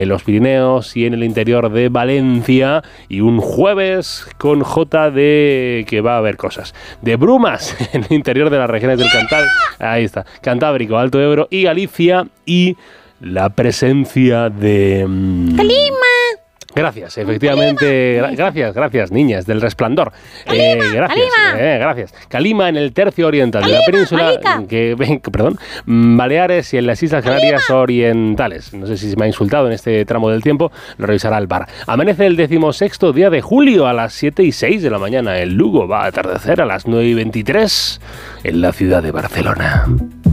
en los Pirineos y en el interior de Valencia, y un jueves con J de que va a haber cosas de brumas en el interior de las regiones del Cantábrico, Alto Ebro y Galicia, y la presencia de ¡Calima! Gracias, efectivamente. Gracias, niñas del Resplandor. Gracias. Calima en el tercio oriental de la península, Baleares y en las Islas Canarias orientales. No sé si se me ha insultado en este tramo del tiempo, lo revisará el bar. Amanece el 16º día de julio a las 7:06 de la mañana. El Lugo va a atardecer a las 9:23 en la ciudad de Barcelona.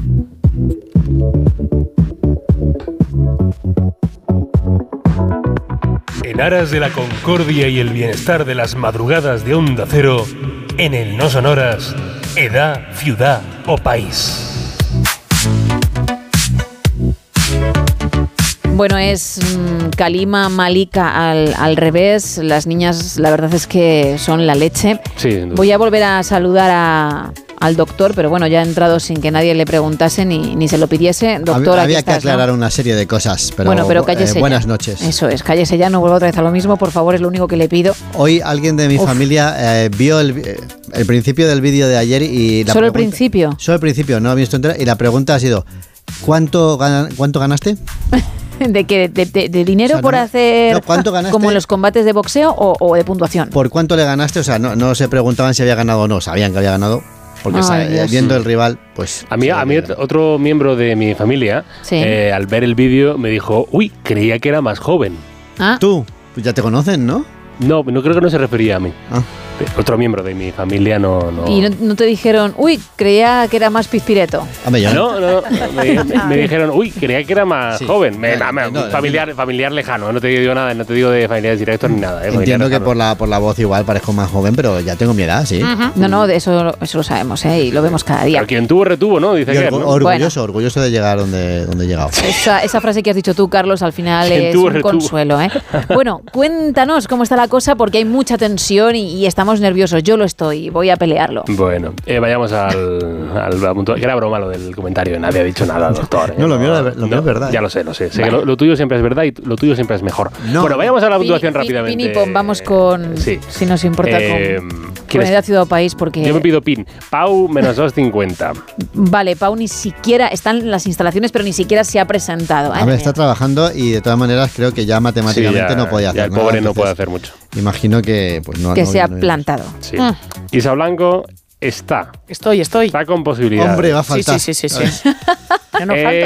En aras de la concordia y el bienestar de las madrugadas de Onda Cero, en el No Sonoras, edad, ciudad o país. Bueno, es Calima, Malika al revés. Las niñas, la verdad es que son la leche. Sí, voy a volver a saludar al doctor, pero bueno, ya ha entrado sin que nadie le preguntase ni se lo pidiese. Doctor, había aquí que estás, aclarar, ¿no?, una serie de cosas, pero, pero cállese buenas ya. Noches. Eso es, cállese ya, no vuelva otra vez a lo mismo, por favor, es lo único que le pido. Hoy alguien de mi familia vio el principio del vídeo de ayer y la ¿Solo el principio? Solo el principio, no he visto entera, y la pregunta ha sido ¿cuánto ganaste? ¿De qué? ¿De dinero, o sea, por hacer no, ¿cuánto ganaste? Como en los combates de boxeo o de puntuación? ¿Por cuánto le ganaste? O sea, no se preguntaban si había ganado o no, sabían que había ganado. Porque viendo el rival, pues... A mí otro miembro de mi familia, ¿sí? Al ver el vídeo, me dijo, uy, creía que era más joven. ¿Ah? Tú, pues ya te conocen, ¿no? No creo que no se refería a mí. Otro miembro de mi familia no... ¿Y no te dijeron, uy, creía que era más pizpireto? No, me dijeron, uy, creía que era más joven. Familiar lejano, no te digo nada, no te digo de familiares directos ni nada. Entiendo que por la voz igual parezco más joven, pero ya tengo mi edad, sí. No, de eso lo sabemos, y lo vemos cada día. Pero quien tuvo, retuvo, ¿no? Dice que orgulloso de llegar donde he llegado. Esa frase que has dicho tú, Carlos, al final es un consuelo, ¿eh? Bueno, cuéntanos cómo está la cosa, porque hay mucha tensión y estamos nerviosos. Yo lo estoy, voy a pelearlo. Bueno, vayamos al punto. Que era broma lo del comentario, nadie ha dicho nada, doctor. No, lo mío es verdad. Ya lo sé. Sé que lo tuyo siempre es verdad y lo tuyo siempre es mejor. Bueno, vayamos a la puntuación rápidamente. Pin y pon, vamos con, si nos importa, con edad, ciudad o país, porque... Yo me pido pin. Pau, menos 2,50. Vale, Pau ni siquiera está en las instalaciones, pero ni siquiera se ha presentado. A ver, está trabajando y de todas maneras creo que ya matemáticamente no podía hacer nada. El pobre no puede hacer mucho. Imagino que pues no se ha plantado. Sí. Isa Blanco está. Estoy. Está con posibilidades. Hombre, va a faltar. Sí. Yo no falto.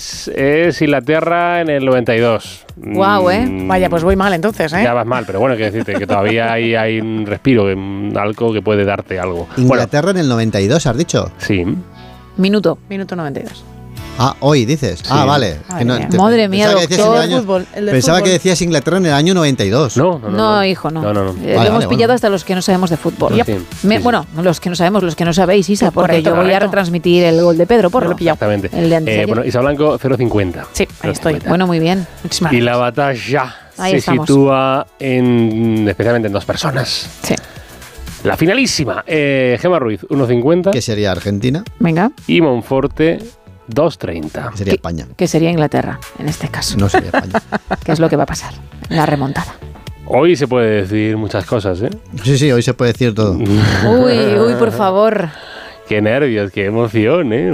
Es Inglaterra en el 92. Guau, Vaya, pues voy mal entonces, Ya vas mal, pero bueno, quiero decirte que todavía hay un respiro, algo que puede darte algo. Inglaterra en el 92, ¿has dicho? Sí. Minuto 92. Hoy dices. Sí. Vale, madre mía, doctor. Pensaba que decías Inglaterra en el año 92. No, hijo, no. No. Lo hemos pillado hasta los que no sabemos de fútbol. Bueno, los que no sabemos, los que no sabéis, Isa, porque yo voy a retransmitir el gol de Pedro Porro. Exactamente. El de antes. Bueno, Isa Blanco, 0,50. Sí, ahí estoy. Bueno, muy bien. Y la batalla se sitúa especialmente en dos personas. Sí. La finalísima, Gemma Ruiz, 1,50. Que sería Argentina. Venga. Y Monforte, 2,30. Que sería España. Que sería Inglaterra, en este caso. No sería España. ¿Qué es lo que va a pasar? La remontada. Hoy se puede decir muchas cosas, ¿eh? Sí, hoy se puede decir todo. Uy, por favor. Qué nervios, qué emoción, ¿eh?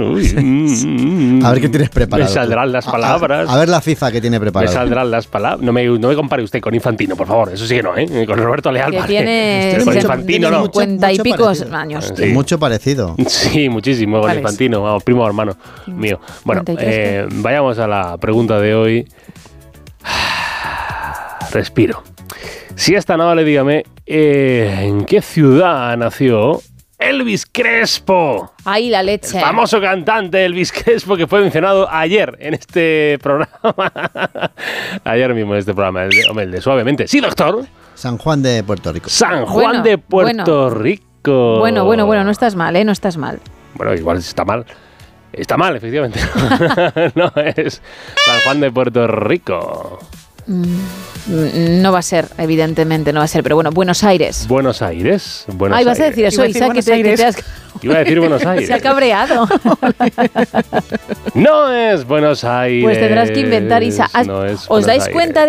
A ver qué tienes preparado. Me saldrán las palabras. A ver la FIFA que tiene preparado. Me saldrán las palabras. No me compare usted con Infantino, por favor. Eso sí que no, ¿eh? Con Roberto Leal. Que tiene con Infantino, no. 50 y pico años. Sí. Mucho parecido. Sí, muchísimo con Infantino. Vamos, primo hermano mío. Bueno, vayamos a la pregunta de hoy. Respiro. Si es tan amable, dígame, ¿en qué ciudad nació Elvis Crespo? ¡Ay, la leche! El famoso cantante Elvis Crespo, que fue mencionado ayer en este programa. Ayer mismo en este programa, el de Suavemente. Sí, doctor. San Juan de Puerto Rico. San Juan de Puerto Rico. Bueno, no estás mal, no estás mal. Bueno, igual está mal. Está mal, efectivamente. No es San Juan de Puerto Rico. No va a ser, evidentemente no va a ser, pero bueno, Buenos Aires. Buenos Aires. Ay, vas a decir eso, Isa, que te has... Iba a decir Buenos Aires. Se ha cabreado. No es Buenos Aires. Pues tendrás que inventar, Isa. No es ¿Os dais Aires. cuenta